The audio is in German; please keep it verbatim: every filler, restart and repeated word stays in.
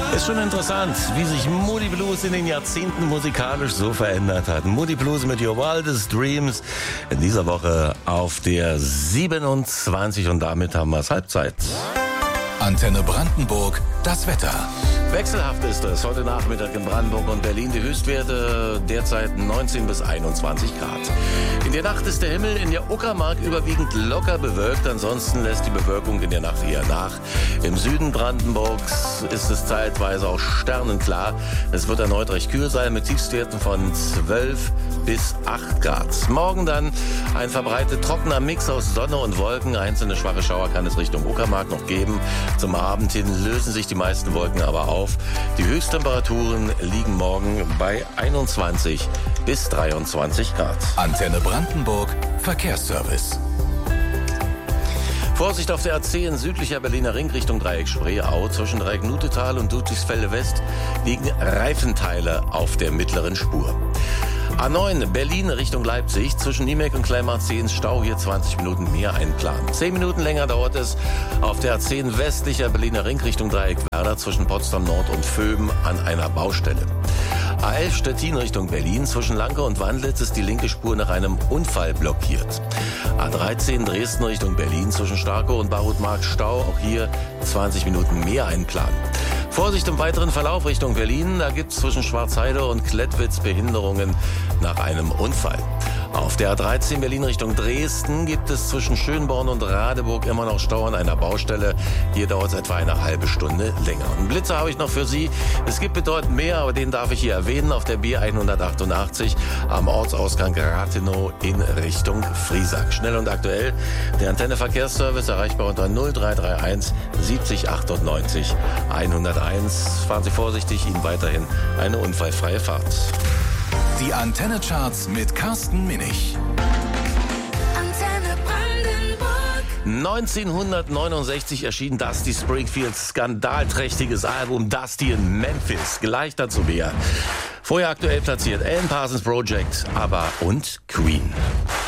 Ist schon interessant, wie sich Moody Blues in den Jahrzehnten musikalisch so verändert hat. Moody Blues mit Your Wildest Dreams in dieser Woche auf der siebenundzwanzig und damit haben wir es Halbzeit. Antenne Brandenburg, das Wetter. Wechselhaft ist es heute Nachmittag in Brandenburg und Berlin. Die Höchstwerte derzeit neunzehn bis einundzwanzig Grad. In der Nacht ist der Himmel in der Uckermark überwiegend locker bewölkt. Ansonsten lässt die Bewölkung in der Nacht eher nach. Im Süden Brandenburgs ist es zeitweise auch sternenklar. Es wird erneut recht kühl sein mit Tiefstwerten von zwölf bis acht Grad. Morgen dann ein verbreitet trockener Mix aus Sonne und Wolken. Einzelne schwache Schauer kann es Richtung Uckermark noch geben. Zum Abend hin lösen sich die meisten Wolken aber auf. Die Höchsttemperaturen liegen morgen bei einundzwanzig bis dreiundzwanzig Grad. Antenne Brandenburg, Verkehrsservice. Vorsicht auf der A zehn südlicher Berliner Ring Richtung Dreieck Spreeau. Zwischen Dreieck Nutetal und Ludwigsfelde West liegen Reifenteile auf der mittleren Spur. A neun Berlin Richtung Leipzig. Zwischen Niemek und Kleinmarzehn Stau, hier zwanzig Minuten mehr einplanen. zehn Minuten länger dauert es auf der A zehn westlicher Berliner Ring Richtung Dreieck Werder zwischen Potsdam Nord und Vöben an einer Baustelle. A elf Stettin Richtung Berlin. Zwischen Lanke und Wandlitz ist die linke Spur nach einem Unfall blockiert. A dreizehn Dresden Richtung Berlin. Zwischen Starkow und Barutmark Stau. Auch hier zwanzig Minuten mehr einplanen. Vorsicht im weiteren Verlauf Richtung Berlin. Da gibt es zwischen Schwarzheide und Klettwitz Behinderungen nach einem Unfall. Auf der A dreizehn Berlin Richtung Dresden gibt es zwischen Schönborn und Radeburg immer noch Stau an einer Baustelle. Hier dauert es etwa eine halbe Stunde länger. Einen Blitzer habe ich noch für Sie. Es gibt bedeutend mehr, aber den darf ich hier erwähnen. Auf der B hundertachtundachtzig am Ortsausgang Rathenow in Richtung Friesack. Schnell und aktuell der Antenne Verkehrsservice erreichbar unter null drei drei eins siebzig achtundneunzig hunderteins. Fahren Sie vorsichtig, Ihnen weiterhin eine unfallfreie Fahrt. Die Antenne Charts mit Carsten Minich. Antenne Brandenburg. neunzehnhundertneunundsechzig erschien Dusty Springfields skandalträchtiges Album Dusty in Memphis. Gleich dazu mehr. Vorher aktuell platziert Alan Parsons Project, ABBA und Queen.